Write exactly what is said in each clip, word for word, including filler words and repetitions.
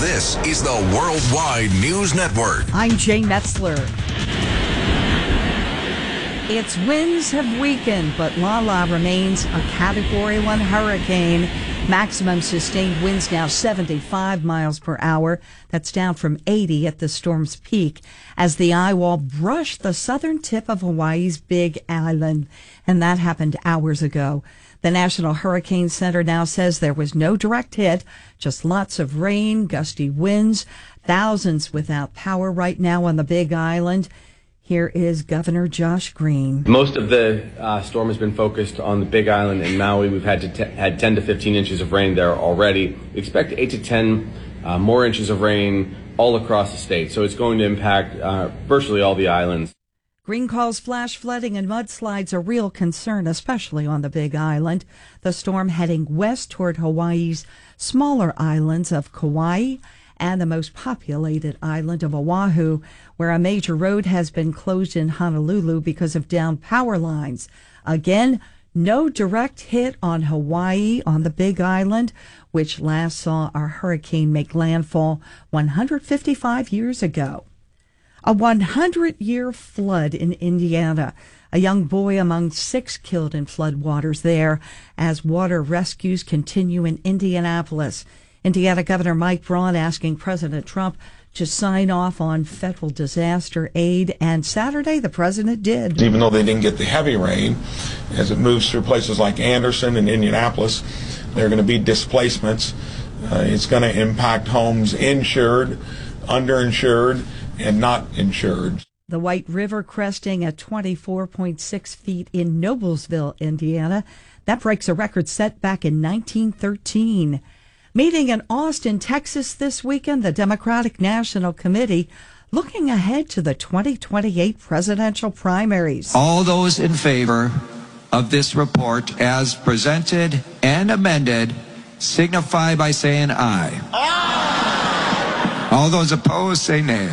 This is the Worldwide News Network. I'm Jane Metzler. Its winds have weakened, but Lala remains a Category one hurricane. Maximum sustained winds now seventy-five miles per hour. That's down from eighty at the storm's peak as the eye wall brushed the southern tip of Hawaii's Big Island. And that happened hours ago. The National Hurricane Center now says there was no direct hit, just lots of rain, gusty winds, thousands without power right now on the Big Island. Here is Governor Josh Green. Most of the uh, storm has been focused on the Big Island and Maui. We've had to t- had ten to fifteen inches of rain there already. We expect eight to ten uh, more inches of rain all across the state. So it's going to impact uh, virtually all the islands. Green calls flash flooding and mudslides a real concern, especially on the Big Island. The storm heading west toward Hawaii's smaller islands of Kauai and the most populated island of Oahu, where a major road has been closed in Honolulu because of downed power lines. Again, no direct hit on Hawaii on the Big Island, which last saw a hurricane make landfall one hundred fifty-five years ago. A one hundred year flood in Indiana. A young boy among six killed in floodwaters there as water rescues continue in Indianapolis. Indiana Governor Mike Braun asking President Trump to sign off on federal disaster aid, and Saturday the president did. Even though they didn't get the heavy rain, as it moves through places like Anderson and Indianapolis, there are going to be displacements. Uh, it's going to impact homes insured, underinsured, and not insured. The White River cresting at twenty-four point six feet in Noblesville, Indiana. That breaks a record set back in nineteen thirteen. Meeting in Austin, Texas this weekend, the Democratic National Committee looking ahead to the twenty twenty-eight presidential primaries. All those in favor of this report as presented and amended signify by saying aye. Aye. All those opposed say nay.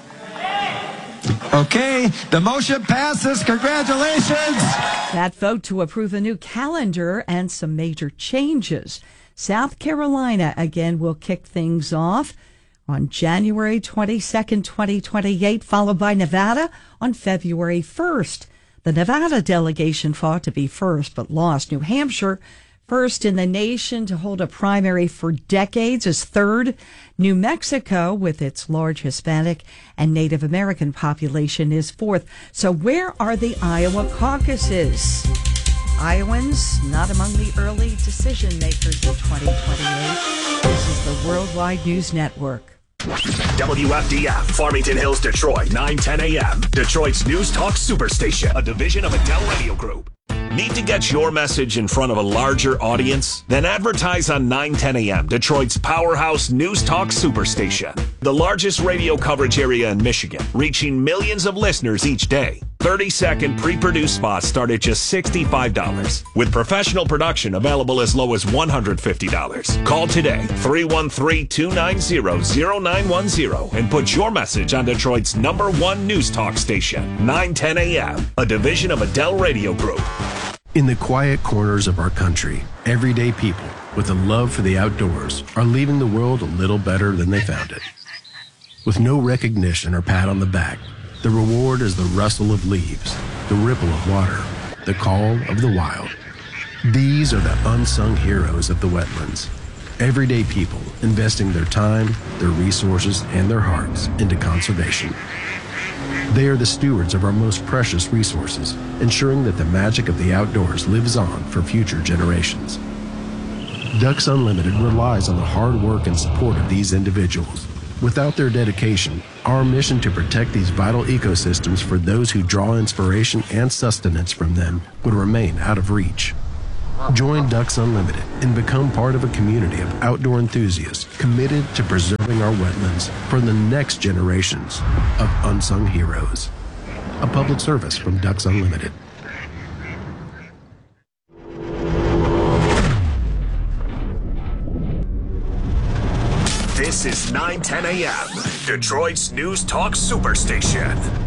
Okay, the motion passes. Congratulations. That vote to approve a new calendar and some major changes. South Carolina, again, will kick things off on January twenty-second, twenty twenty-eight, followed by Nevada on February first. The Nevada delegation fought to be first, but lost. New Hampshire, first in the nation to hold a primary for decades, is third. New Mexico, with its large Hispanic and Native American population, is fourth. So where are the Iowa caucuses? Iowans not among the early decision makers in twenty twenty-eight. This is the Worldwide News Network. W F D F, Farmington Hills, Detroit, nine ten a.m. Detroit's News Talk Superstation, a division of Adele Radio Group. Need to get your message in front of a larger audience? Then advertise on nine ten a.m., Detroit's powerhouse News Talk Superstation. The largest radio coverage area in Michigan, reaching millions of listeners each day. thirty second pre-produced spots start at just sixty-five dollars, with professional production available as low as one hundred fifty dollars. Call today, three one three, two nine zero, zero nine one zero, and put your message on Detroit's number one news talk station, nine ten a.m., a division of Adele Radio Group. In the quiet corners of our country, everyday people with a love for the outdoors are leaving the world a little better than they found it. With no recognition or pat on the back, the reward is the rustle of leaves, the ripple of water, the call of the wild. These are the unsung heroes of the wetlands. Everyday people investing their time, their resources, and their hearts into conservation. They are the stewards of our most precious resources, ensuring that the magic of the outdoors lives on for future generations. Ducks Unlimited relies on the hard work and support of these individuals. Without their dedication, our mission to protect these vital ecosystems for those who draw inspiration and sustenance from them would remain out of reach. Join Ducks Unlimited and become part of a community of outdoor enthusiasts committed to preserving our wetlands for the next generations of unsung heroes. A public service from Ducks Unlimited. This is nine ten a.m., Detroit's News Talk Superstation.